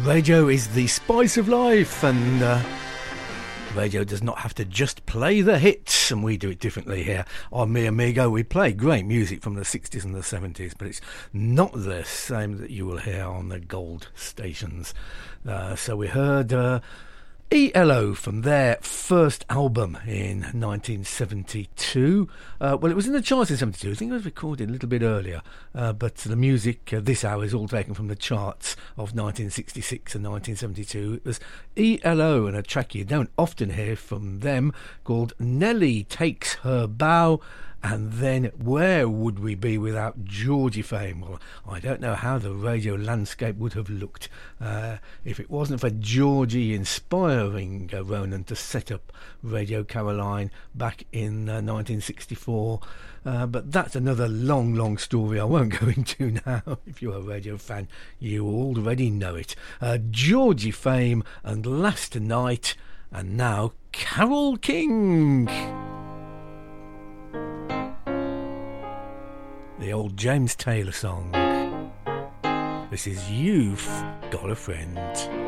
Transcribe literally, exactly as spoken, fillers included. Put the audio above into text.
Radio is the spice of life, and uh, radio does not have to just play the hits, and we do it differently here on Mi Amigo. We play great music from the sixties and the seventies, but it's not the same that you will hear on the gold stations. Uh, so we heard uh, E L O from their first album in nineteen seventy-two. Uh, well, it was in the charts in seventy-two. I think it was recorded a little bit earlier, uh, but the music uh, this hour is all taken from the charts of nineteen sixty-six and nineteen seventy-two. It was E L O and a track you don't often hear from them called Nelly Takes Her Bow. And then where would we be without Georgie fame? Well, I don't know how the radio landscape would have looked uh, if it wasn't for Georgie inspiring uh, Ronan to set up Radio Caroline back in uh, nineteen sixty-four. Uh, but that's another long, long story I won't go into now. If you're a radio fan, you already know it. Uh, Georgie fame and Last Night, and now Carole King. The old James Taylor song. This is You've Got a Friend.